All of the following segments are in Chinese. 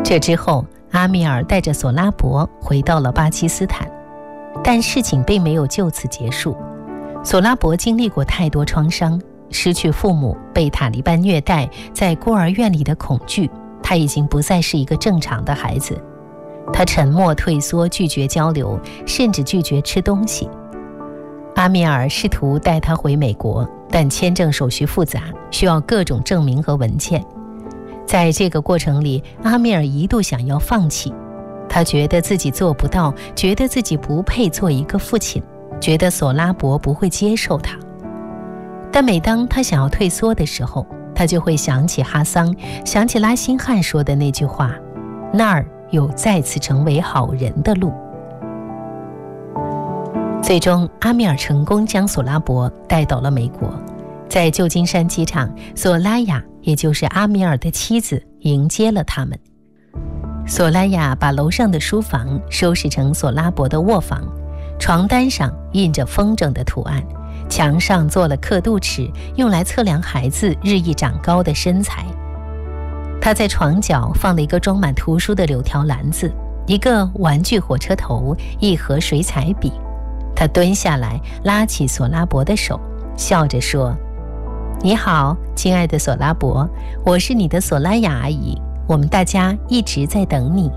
这之后，阿米尔带着索拉伯回到了巴基斯坦，但事情并没有就此结束。索拉伯经历过太多创伤，失去父母，被塔利班虐待，在孤儿院里的恐惧，他已经不再是一个正常的孩子。他沉默退缩，拒绝交流，甚至拒绝吃东西。阿米尔试图带他回美国，但签证手续复杂，需要各种证明和文件。在这个过程里，阿米尔一度想要放弃，他觉得自己做不到，觉得自己不配做一个父亲，觉得索拉伯不会接受他。但每当他想要退缩的时候，他就会想起哈桑，想起拉辛汉说的那句话，那儿有再次成为好人的路。最终，阿米尔成功将索拉伯带到了美国。在旧金山机场，索拉雅，也就是阿米尔的妻子，迎接了他们。索拉雅把楼上的书房收拾成索拉伯的卧房，床单上印着风筝的图案，墙上做了刻度尺，用来测量孩子日益长高的身材。他在床角放了一个装满图书的柳条篮子，一个玩具火车头，一盒水彩笔。他蹲下来，拉起索拉伯的手，笑着说：“你好，亲爱的索拉伯，我是你的索拉雅阿姨，我们大家一直在等你。”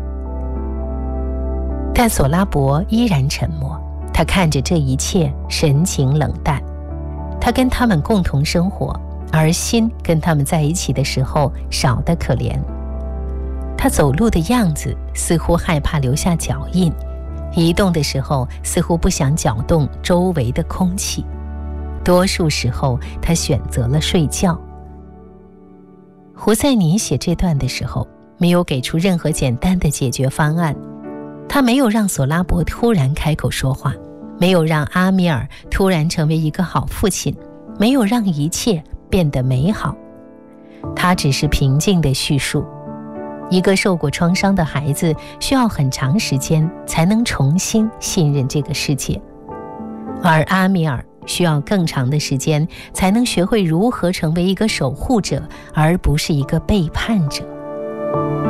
但索拉伯依然沉默，他看着这一切，神情冷淡。他跟他们共同生活，而心跟他们在一起的时候少得可怜。他走路的样子似乎害怕留下脚印，移动的时候似乎不想搅动周围的空气。多数时候，他选择了睡觉。胡塞尼写这段的时候，没有给出任何简单的解决方案。他没有让索拉伯突然开口说话，没有让阿米尔突然成为一个好父亲，没有让一切变得美好。他只是平静地叙述，一个受过创伤的孩子需要很长时间才能重新信任这个世界，而阿米尔需要更长的时间才能学会如何成为一个守护者，而不是一个背叛者。